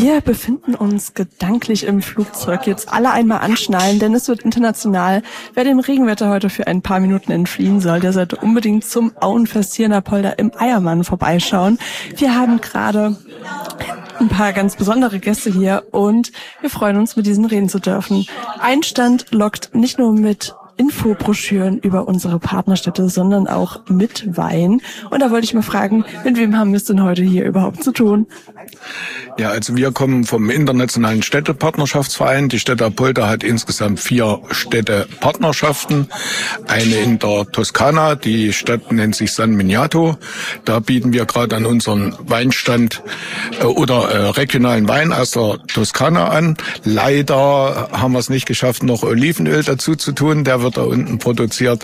Wir befinden uns gedanklich im Flugzeug. Jetzt alle einmal anschnallen, denn es wird international. Wer dem Regenwetter heute für ein paar Minuten entfliehen soll, der sollte unbedingt zum Auenfest hier in Apolda im Eiermann vorbeischauen. Wir haben gerade ein paar ganz besondere Gäste hier und wir freuen uns, mit diesen reden zu dürfen. Ein Stand lockt nicht nur mit Infobroschüren über unsere Partnerstädte, sondern auch mit Wein. Und da wollte ich mal fragen, mit wem haben wir es denn heute hier überhaupt zu tun? Ja, also wir kommen vom Internationalen Städtepartnerschaftsverein. Die Stadt Apolda hat insgesamt 4 Städtepartnerschaften. Eine in der Toskana, die Stadt nennt sich San Miniato. Da bieten wir gerade an unseren Weinstand regionalen Wein aus der Toskana an. Leider haben wir es nicht geschafft, noch Olivenöl dazu zu tun. Der wird da unten produziert.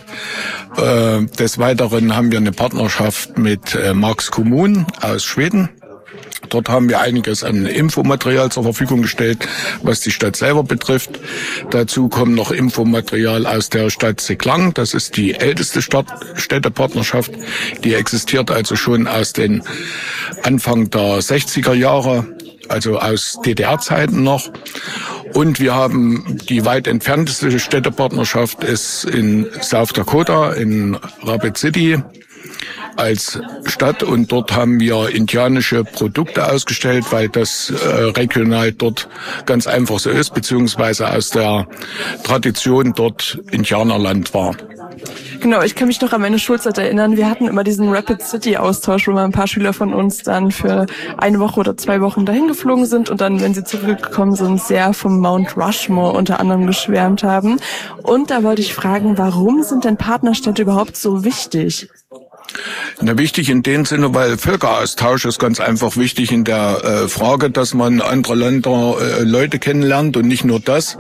Des Weiteren haben wir eine Partnerschaft mit Marks Kommun aus Schweden. Dort haben wir einiges an Infomaterial zur Verfügung gestellt, was die Stadt selber betrifft. Dazu kommt noch Infomaterial aus der Stadt Seklang. Das ist die älteste Städtepartnerschaft. Die existiert also schon aus den Anfang der 60er Jahre, also aus DDR-Zeiten noch. Und wir haben die weit entfernteste Städtepartnerschaft ist in South Dakota, in Rapid City als Stadt, und dort haben wir indianische Produkte ausgestellt, weil das regional dort ganz einfach so ist, beziehungsweise aus der Tradition dort Indianerland war. Genau, ich kann mich noch an meine Schulzeit erinnern. Wir hatten immer diesen Rapid City Austausch, wo mal ein paar Schüler von uns dann für 1 Woche oder 2 Wochen dahin geflogen sind und dann, wenn sie zurückgekommen sind, sehr vom Mount Rushmore unter anderem geschwärmt haben. Und da wollte ich fragen, warum sind denn Partnerstädte überhaupt so wichtig? Na, wichtig in dem Sinne, weil Völkeraustausch ist ganz einfach wichtig in der Frage, dass man andere Länder Leute kennenlernt, und nicht nur das.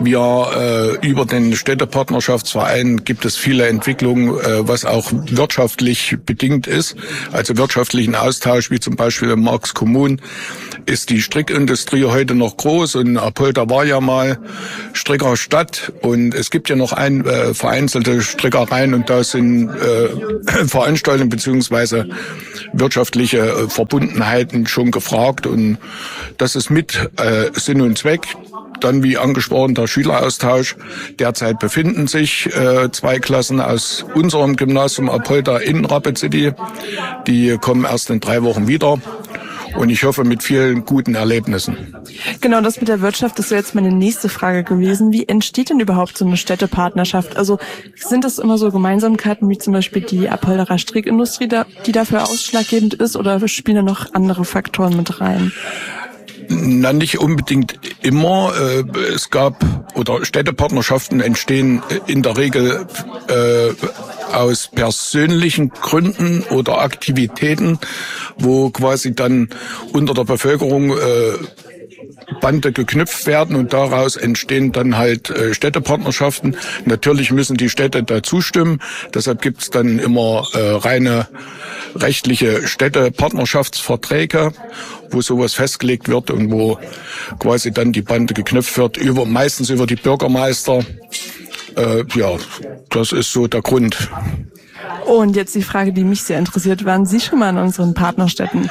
Wir über den Städtepartnerschaftsverein gibt es viele Entwicklungen, was auch wirtschaftlich bedingt ist. Also wirtschaftlichen Austausch, wie zum Beispiel in Marks Kommun ist die Strickindustrie heute noch groß, und Apolda war ja mal Strickerstadt, und es gibt ja noch vereinzelte Strickereien, und da sind Veranstaltungen bzw. wirtschaftliche Verbundenheiten schon gefragt, und das ist mit Sinn und Zweck. Dann, wie angesprochen, der Schüleraustausch. Derzeit befinden sich 2 Klassen aus unserem Gymnasium Apolda in Rapid City. Die kommen erst in 3 Wochen wieder. Und ich hoffe, mit vielen guten Erlebnissen. Genau, das mit der Wirtschaft ist so jetzt meine nächste Frage gewesen. Wie entsteht denn überhaupt so eine Städtepartnerschaft? Also sind das immer so Gemeinsamkeiten wie zum Beispiel die Apolderer Strickindustrie, die dafür ausschlaggebend ist, oder spielen da noch andere Faktoren mit rein? Na, nicht unbedingt immer. Es gab, oder Städtepartnerschaften entstehen in der Regel aus persönlichen Gründen oder Aktivitäten, wo quasi dann unter der Bevölkerung Bande geknüpft werden, und daraus entstehen dann halt Städtepartnerschaften. Natürlich müssen die Städte dazu stimmen, deshalb gibt's dann immer reine rechtliche Städtepartnerschaftsverträge, wo sowas festgelegt wird und wo quasi dann die Bande geknüpft wird, meistens über die Bürgermeister. Ja, das ist so der Grund. Und jetzt die Frage, die mich sehr interessiert: Waren Sie schon mal in unseren Partnerstädten?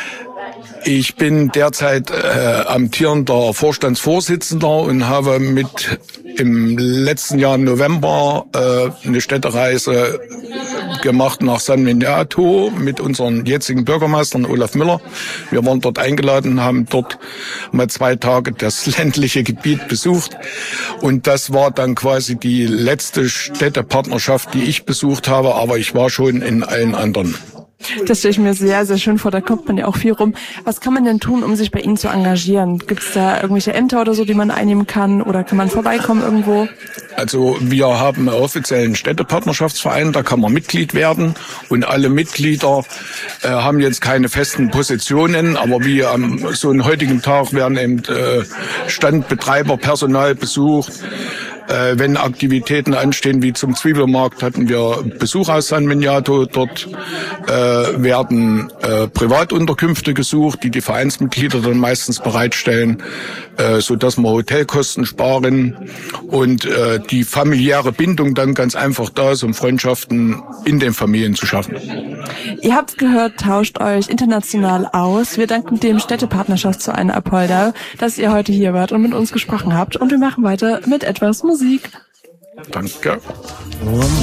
Ich bin derzeit amtierender Vorstandsvorsitzender und habe im letzten Jahr im November eine Städtereise gemacht nach San Miniato mit unseren jetzigen Bürgermeistern Olaf Müller. Wir waren dort eingeladen, haben dort mal 2 Tage das ländliche Gebiet besucht, und das war dann quasi die letzte Städtepartnerschaft, die ich besucht habe, aber ich war schon in allen anderen. Das stelle ich mir sehr, sehr schön vor. Da kommt man ja auch viel rum. Was kann man denn tun, um sich bei Ihnen zu engagieren? Gibt es da irgendwelche Ämter oder so, die man einnehmen kann? Oder kann man vorbeikommen irgendwo? Also wir haben einen offiziellen Städtepartnerschaftsverein, da kann man Mitglied werden. Und alle Mitglieder haben jetzt keine festen Positionen. Aber wie am so einem heutigen Tag werden eben Standbetreiber, Personal besucht, Wenn Aktivitäten anstehen, wie zum Zwiebelmarkt, hatten wir Besuch aus San Miniato. Dort werden Privatunterkünfte gesucht, die Vereinsmitglieder dann meistens bereitstellen, so dass wir Hotelkosten sparen und die familiäre Bindung dann ganz einfach da ist, um Freundschaften in den Familien zu schaffen. Ihr habt gehört, tauscht euch international aus. Wir danken dem Städtepartnerschaftsverein Apolda, dass ihr heute hier wart und mit uns gesprochen habt. Und wir machen weiter mit etwas Musik. Danke.